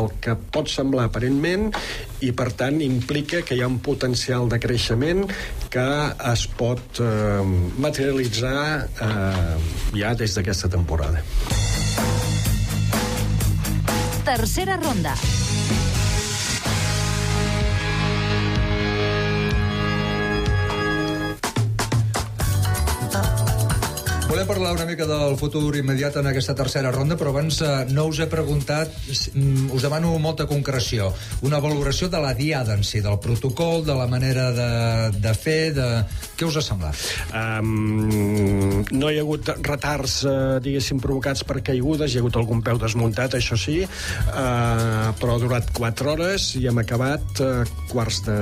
del que pot semblar aparentment, i per tant implica que hi ha un potencial de creixement que es pot materialitzar ja des d'aquesta temporada. Tercera ronda. Volem parlar una mica del futur immediat en aquesta tercera ronda, però abans no us he preguntat, us demano molta concreció, una valoració de la diada en si, del protocol, de la manera de fer, què us ha semblat? No hi ha hagut retards, diguéssim, provocats per caigudes, hi ha hagut algun peu desmuntat, això sí, però ha durat 4 hores i hem acabat quarts de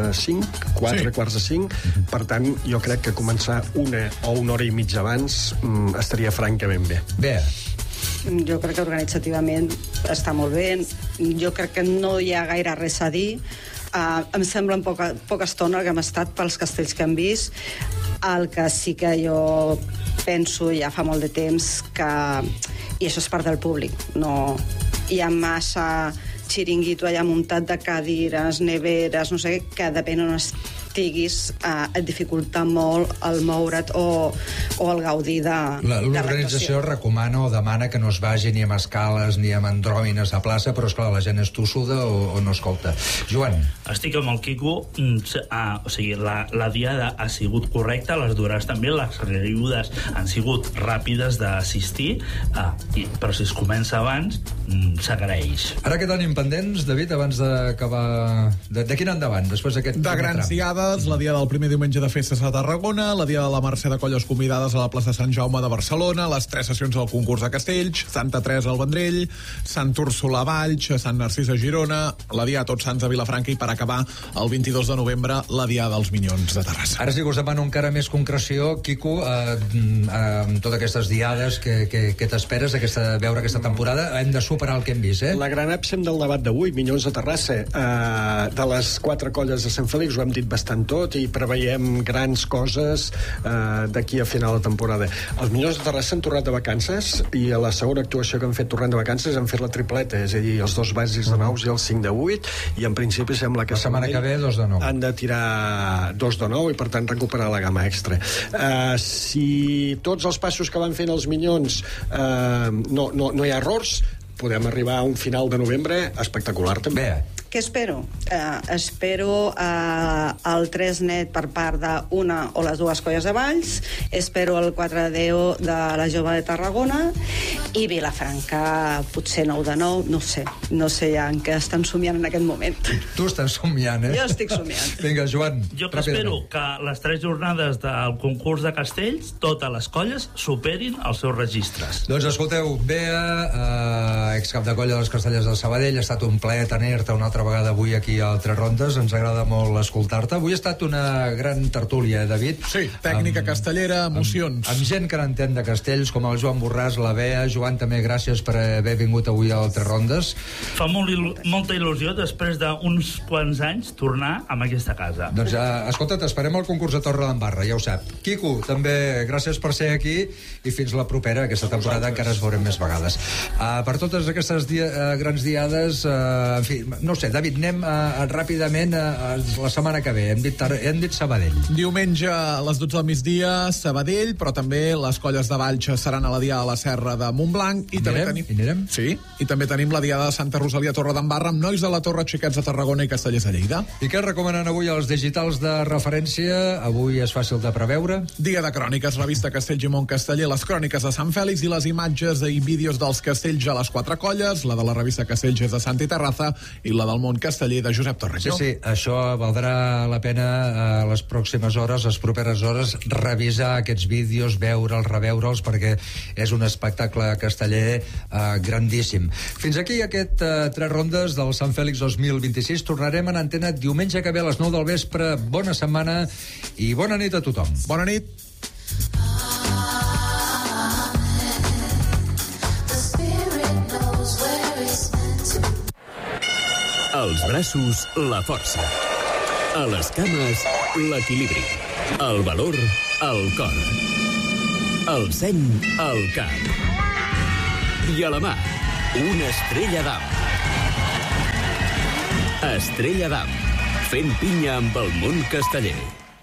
5, per tant, jo crec que començar una hora i mitja abans estaria francament bé. Bé. Jo crec que organitzativament està molt bé. Jo crec que no hi ha gaire res a dir. Em sembla en poca estona que hem estat pels castells que hem vist. El que sí que jo penso ja fa molt de temps que... I això és part del públic. No hi ha massa xiringuito allà muntat de cadires, neveres, no sé, que depèn on estiguis, et dificulta molt el moure't o el gaudir de l'organització recomana o demana que no es vagi ni amb escales ni amb andròmines a plaça, però esclar, la gent és tossuda o no escolta. Joan. Estic amb el Quico, o sigui, la diada ha sigut correcta, les durades també, les caigudes han sigut ràpides d'assistir, però si es comença abans s'agraeix. Ara que tenim pendents, David, abans d'acabar de quin endavant, després d'aquest de grans diades, la diada del primer diumenge de festes a Tarragona, la diada de la Mercè de Colles convidades a la plaça Sant Jaume de Barcelona, les 3 sessions del concurs de Castells, Santa Teresa al Vendrell, Sant Úrsula a Valls, Sant Narcís a Girona, la diada Tots Sants a Vilafranca i per acabar el 22 de novembre la diada dels Minyons de Terrassa. Ara sí que us demano encara més concreció, Quico, amb totes aquestes diades que t'esperes veure aquesta temporada. Hem de superar el que hem vist, La gran absent del debat d'avui, Minyons de Terrassa, de les 4 colles de Sant Fèlix, ho hem dit bastant tot i preveiem grans coses d'aquí a final de temporada. Els Minyons de Terrassa han tornat de vacances i a la segona actuació que han fet tornant de vacances han fet la tripleta, és a dir, els 2 bàsics de 9 i el 5 de 8, i en principi sembla que la setmana que ve 2 de 9 han de tirar 2 de 9 i per tant recuperar la gamma extra. Si tots els passos que van fent els Minyons no hi ha errors, podem arribar a un final de novembre espectacular també. Què espero? Espero el 3 net per part d'una o les 2 colles de Valls, espero el 4 de 10 de la Jove de Tarragona i Vilafranca potser 9 de 9, no sé ja en què estan somiant en aquest moment. Tu estàs somiant, Jo estic somiant. Vinga, Joan. Jo que espero que les 3 jornades del concurs de Castells, totes les colles superin els seus registres. Doncs escolteu, Bea, excap de colla de les Castellers de Sabadell, ha estat un plaer tenir-te una altra vegada avui aquí a Tres Rondes, ens agrada molt escoltar-te. Avui ha estat una gran tertúlia, David. Sí, tècnica castellera, emocions. Amb gent que n'entén de castells, com el Joan Borràs, la Bea. Joan, també gràcies per haver vingut avui a Tres Rondes. Fa molta il·lusió, després d'uns quants anys, tornar a aquesta casa. Doncs, escolta, t'esperem al concurs de Torredembarra, ja ho sap. Quico, també gràcies per ser aquí i fins la propera, aquesta temporada encara es veurem més vegades. Per totes aquestes grans diades, en fi, no sé, David, anem ràpidament la setmana que ve. Hem dit Sabadell. Diumenge a les 12 del migdia, Sabadell, però també les colles de Valls seran a la diada de la Serra de Montblanc. I anirem? Sí, i també tenim la diada de Santa Rosalia a Torredembarra amb nois de la Torre, xiquets de Tarragona i castellers de Lleida. I què recomanen avui els digitals de referència? Avui és fàcil de preveure. Dia de cròniques, revista Castells i Mont Casteller, les cròniques de Sant Fèlix i les imatges i vídeos dels castells a les 4 colles, la de la revista Castells és de Santa Terraza i la del Mont Casteller de Josep Torrejo. Sí, això valdrà la pena les pròximes hores, les properes hores, revisar aquests vídeos, veure'ls, reveure'ls, perquè és un espectacle casteller grandíssim. Fins aquí aquest Tres Rondes del Sant Fèlix 2026. Tornarem en antena diumenge que ve a les 9 del vespre. Bona setmana i bona nit a tothom. Bona nit. Als braços, la força. A les cames, l'equilibri. El valor, el cor. El seny, el cap. I a la mà, una estrella d'am. Estrella d'Am, fent pinya amb el món casteller.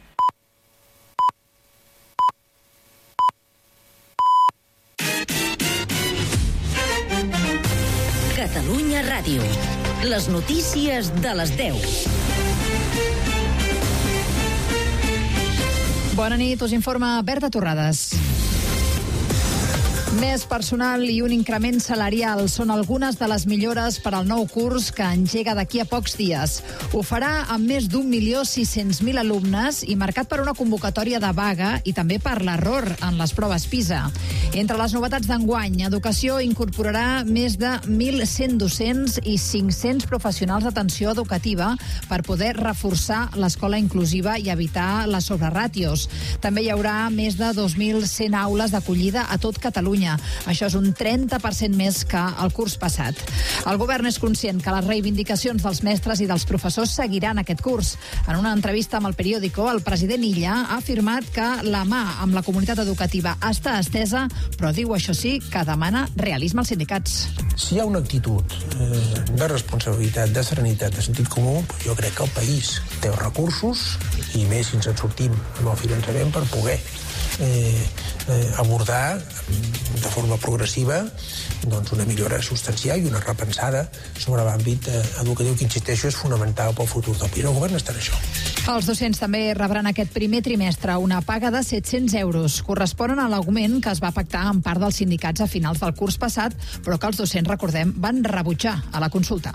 Catalunya Ràdio. Les notícies de les 10. Bona nit, us informa Berta Torrades. Més personal i un increment salarial són algunes de les millores per al nou curs que engega d'aquí a pocs dies. Ho farà amb més d'1.600.000 alumnes i marcat per una convocatòria de vaga i també per l'error en les proves PISA. Entre les novetats d'enguany, Educació incorporarà més de 1.100 docents i 500 professionals d'atenció educativa per poder reforçar l'escola inclusiva i evitar les sobreràtios. També hi haurà més de 2.100 aules d'acollida a tot Catalunya. Això és un 30% més que el curs passat. El govern és conscient que les reivindicacions dels mestres i dels professors seguiran aquest curs. En una entrevista amb el periòdico, el president Illa ha afirmat que la mà amb la comunitat educativa està estesa, però diu, això sí, que demana realisme als sindicats. Si hi ha una actitud de responsabilitat, de serenitat, de sentit comú, jo crec que el país té els recursos, i més si ens en sortim amb el finançament, per poder abordar de forma progressiva doncs una millora substancial i una repensada sobre l'àmbit educatiu, que, insisteixo, és fonamental pel futur del país. El govern està en això. Els docents també rebran aquest primer trimestre una paga de 700 euros. Corresponen a l'augment que es va pactar en part dels sindicats a finals del curs passat, però que els docents, recordem, van rebutjar a la consulta.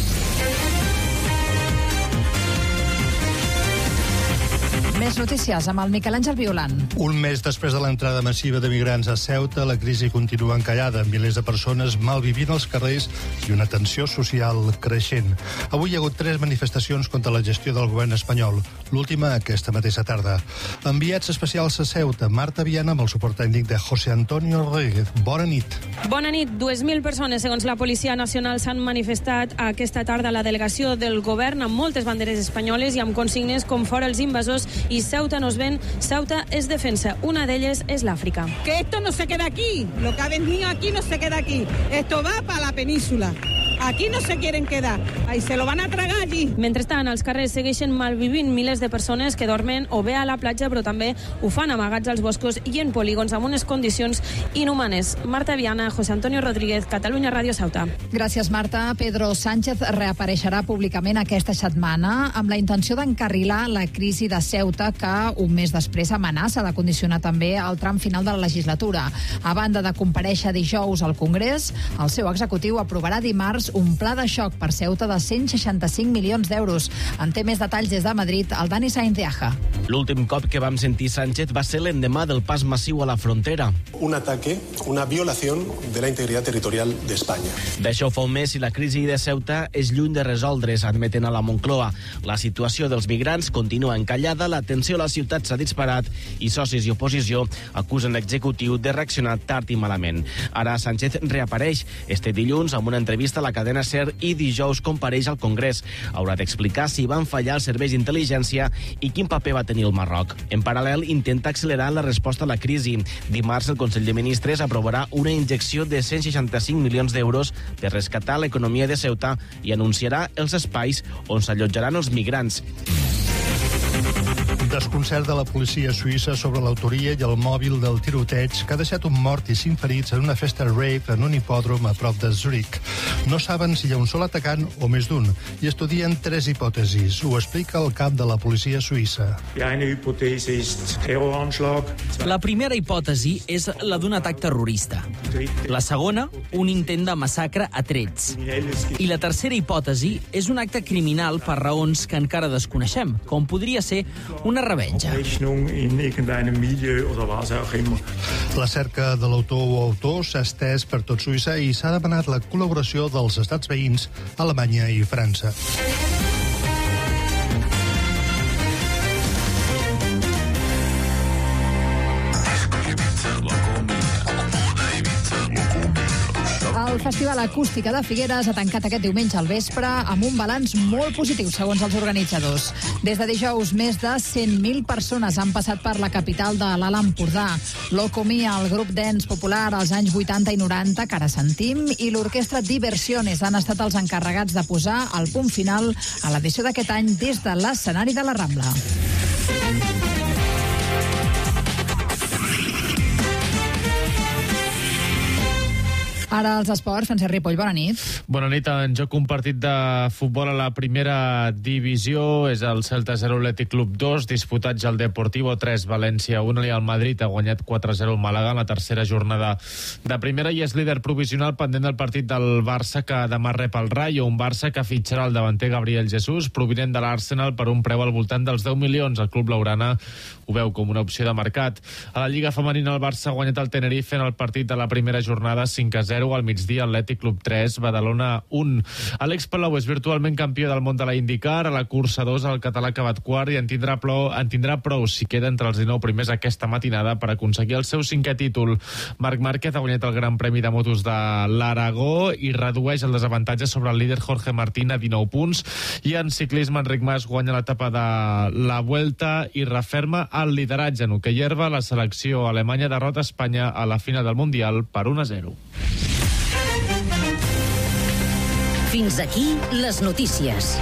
Més notícies amb el Miquel Àngel Violant. Un mes després de l'entrada massiva de migrants a Ceuta, la crisi continua encallada, milers de persones malvivint als carrers i una tensió social creixent. Avui hi ha hagut 3 manifestacions contra la gestió del govern espanyol, l'última aquesta mateixa tarda. Enviats especials a Ceuta, Marta Viana, amb el suport tècnic de José Antonio Rodríguez. Bona nit. Bona nit. 2.000 persones, segons la Policia Nacional, s'han manifestat aquesta tarda a la delegació del govern amb moltes banderes espanyoles i amb consignes com fora els invasors i Ceuta nos ven, Ceuta es defensa. Una d'elles és l'Àfrica. Que esto no se queda aquí. Lo que ha venido aquí no se queda aquí. Esto va para la península. Aquí no se quieren quedar. Ahí se lo van a tragar allí. Mentrestant, als carrers segueixen malvivint milers de persones que dormen o bé a la platja, però també ho fan amagats als boscos i en polígons amb unes condicions inhumanes. Marta Viana, José Antonio Rodríguez, Catalunya Ràdio, Ceuta. Gràcies, Marta. Pedro Sánchez reapareixerà públicament aquesta setmana amb la intenció d'encarrilar la crisi de Ceuta, que un mes després amenaça de condicionar també el tram final de la legislatura. A banda de comparèixer dijous al Congrés, el seu executiu aprovarà dimarts un pla de xoc per Ceuta de 165 milions d'euros. En té més detalls des de Madrid, el Dani Sainz de Aja. L'últim cop que vam sentir Sánchez va ser l'endemà del pas massiu a la frontera. Un ataque, una violación de la integridad territorial de España. D'això fa un mes i la crisi de Ceuta és lluny de resoldre's, admeten a la Moncloa. La situació dels migrants continua encallada, la tensió a la ciutat s'ha disparat i socis i oposició acusen l'executiu de reaccionar tard i malament. Ara Sánchez reapareix este dilluns amb una entrevista a la cadena SER i dijous compareix al Congrés. Haurà d'explicar si van fallar els serveis d'intel·ligència i quin paper va tenir el Marroc. En paral·lel, intenta accelerar la resposta a la crisi. Dimarts el Consell de Ministres aprovarà una injecció de 165 milions d'euros per rescatar l'economia de Ceuta i anunciarà els espais on s'allotjaran els migrants. Desconcert de la policia suïssa sobre l'autoria i el mòbil del tiroteig que ha deixat un mort i 5 ferits en una festa rave en un hipòdrom a prop de Zurich. No saben si hi ha un sol atacant o més d'un i estudien 3 hipòtesis. Ho explica el cap de la policia suïssa. La primera hipòtesi és la d'un atac terrorista. La segona, un intent de massacre a trets. I la tercera hipòtesi és un acte criminal per raons que encara desconeixem, com podria ser una revenja. La cerca de l'autor o autor s'ha estès per tot Suïssa i s'ha demanat la col·laboració dels estats veïns, Alemanya i França. El El Festival Acústica de Figueres ha tancat aquest diumenge al vespre amb un balanç molt positiu, segons els organitzadors. Des de dijous, més de 100.000 persones han passat per la capital de l'Alt Empordà. L'Ocomia, el grup dance popular als anys 80 i 90, que ara sentim, i l'orquestra Diversiones han estat els encarregats de posar el punt final a l'edició d'aquest any des de l'escenari de la Rambla. Ara els esports, Francesc Ripoll, bona nit. Bona nit. En joc un partit de futbol a la primera divisió és el Celta 0, Atlètic Club 2, disputats al Deportivo 3, València 1, i el Madrid ha guanyat 4-0 al Màlaga en la tercera jornada de primera i és líder provisional pendent del partit del Barça, que demà rep el Rayo, un Barça que fitxarà el davanter Gabriel Jesús, provinent de l'Arsenal, per un preu al voltant dels 10 milions. El club blaugrana ho veu com una opció de mercat. A la Lliga Femenina el Barça ha guanyat el Tenerife en el partit de la primera jornada 5-0. Al migdia, Atlètic Club 3, Badalona 1. Àlex Palau és virtualment campió del món de la IndyCar. A la cursa 2, el català ha acabat quart i en tindrà prou si queda entre els 19 primers aquesta matinada per aconseguir el seu 5è títol. Marc Márquez ha guanyat el Gran Premi de Motos de l'Aragó i redueix el desavantatge sobre el líder Jorge Martín a 19 punts. I en ciclisme, Enric Mas guanya l'etapa de la Vuelta i referma el lideratge. En hoquei herba, la selecció alemanya derrota Espanya a la final del Mundial per 1-0. Fins aquí les notícies.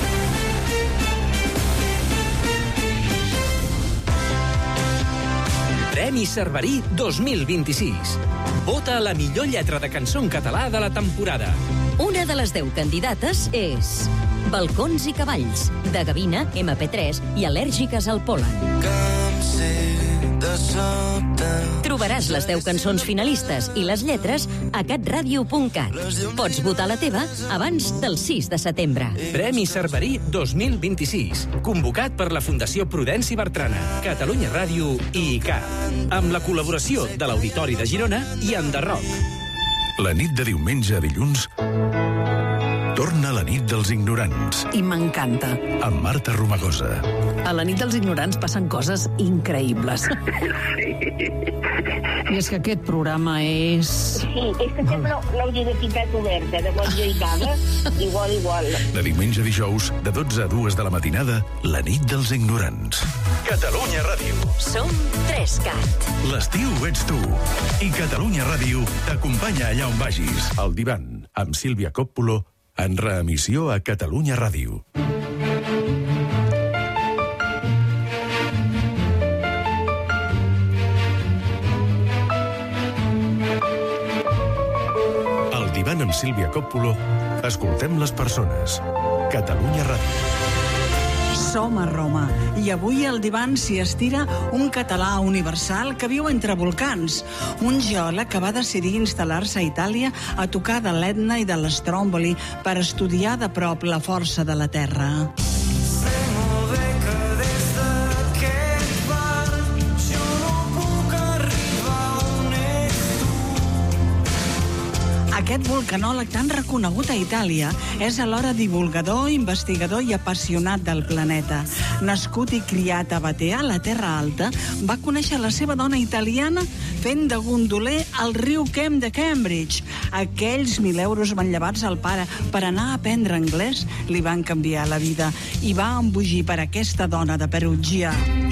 Premi Cerverí 2026. Vota la millor lletra de cançó en català de la temporada. Una de les 10 candidates és Balcons i cavalls, de Gavina, MP3 i Al·lèrgiques al pol·len. Trobaràs les 10 cançons finalistes i les lletres a catradio.cat. Pots votar la teva abans del 6 de setembre. Premi Cerverí 2026. Convocat per la Fundació Prudenci Bertrana, Catalunya Ràdio i ICAT. Amb la col·laboració de l'Auditori de Girona i Enderroc. La nit de diumenge a dilluns torna la nit dels ignorants. I m'encanta. Amb Marta Romagosa. A la nit dels ignorants passen coses increïbles. I és que aquest programa és... Sí, és que sempre l'audiocitat oberta, de bon dia i cada, igual. De diumenge a dijous, de 12 a 2 de la matinada, la nit dels ignorants. Catalunya Ràdio. Som 3CAT. L'estiu ets tu. I Catalunya Ràdio t'acompanya allà on vagis. El divan, amb Sílvia Coppolo, en reemissió a Catalunya Ràdio. El divan amb Sílvia Coppolo, escoltem les persones. Catalunya Ràdio. Som a Roma i avui al divan s'hi estira un català universal que viu entre volcans, un geòleg que va decidir instal·lar-se a Itàlia a tocar de l'Etna i de l'Stromboli per estudiar de prop la força de la Terra. Aquest volcanòleg tan reconegut a Itàlia és alhora divulgador, investigador i apassionat del planeta. Nascut i criat a Batea, la Terra Alta, va conèixer la seva dona italiana fent de gondoler al riu Kem de Cambridge. Aquells 1.000 euros manllevats al pare per anar a aprendre anglès li van canviar la vida i va embogir per aquesta dona de Perugia.